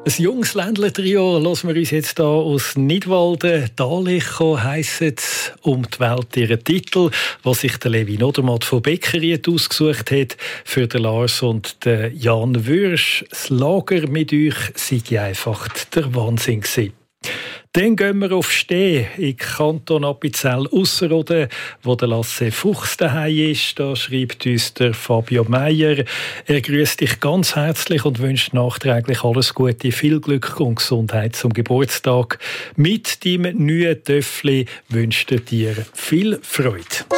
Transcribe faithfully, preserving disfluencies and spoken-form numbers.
Ein junges Ländler-Trio hören wir uns jetzt hier aus Nidwalden. «Dahlich» heisst es um die Welt ihren Titel, was sich der Levi Nodermatt von Beckeriet ausgesucht hat für den Lars und den Jan Würsch. Das Lager mit euch sei einfach der Wahnsinn gewesen. Dann gehen wir auf Steh in Kanton Appenzell Ausserrhoden, wo der Lasse Fuchs daheim ist. Da schreibt uns der Fabio Meyer. Er grüßt dich ganz herzlich und wünscht nachträglich alles Gute, viel Glück und Gesundheit zum Geburtstag. Mit deinem neuen Töffli wünscht er dir viel Freude.